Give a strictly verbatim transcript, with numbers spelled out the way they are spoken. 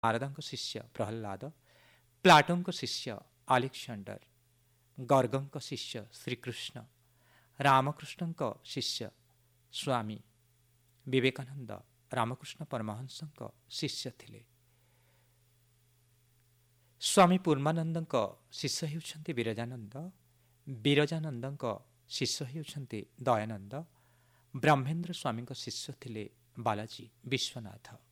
ନାରଦଙ୍କ ଶିଷ୍ୟ ପ୍ରହଲ୍ଲାଦ, ପ୍ଲାଟୋଙ୍କ ଶିଷ୍ୟ ଆଲେକ୍ସାଣ୍ଡର, ଗର୍ଗଙ୍କ ଶିଷ୍ୟ ଶ୍ରୀକୃଷ୍ଣ, ରାମକୃଷ୍ଣଙ୍କ ଶିଷ୍ୟ ସ୍ୱାମୀ ବିବେକାନନ୍ଦ ରାମକୃଷ୍ଣ ପରମହଂସଙ୍କ ଶିଷ୍ୟ ଥିଲେ। ସ୍ୱାମୀ ପୂର୍ଣ୍ଣାନନ୍ଦଙ୍କ ଶିଷ୍ୟ ହେଉଛନ୍ତି ବିରଜାନନ୍ଦ, ବିରଜାନନ୍ଦଙ୍କ ଶିଷ୍ୟ ହେଉଛନ୍ତି ଦୟାନନ୍ଦ, ବ୍ରହ୍ମେନ୍ଦ୍ର ସ୍ୱାମୀଙ୍କ ଶିଷ୍ୟ ଥିଲେ ବାଲାଜୀ ବିଶ୍ୱନାଥ।